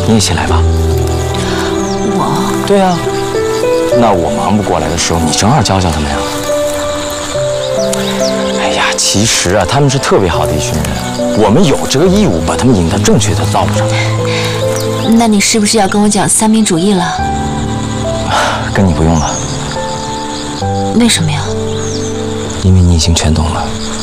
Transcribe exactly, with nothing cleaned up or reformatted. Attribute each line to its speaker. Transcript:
Speaker 1: 你一起来吧。
Speaker 2: 我？
Speaker 1: 对啊，那我忙不过来的时候，你正好教教他们呀。哎呀，其实啊，他们是特别好的一群人，我们有这个义务把他们引到正确的道路上。
Speaker 2: 那你是不是要跟我讲三民主义了？
Speaker 1: 跟你不用了。
Speaker 2: 为什么呀？
Speaker 1: 因为你已经全懂了。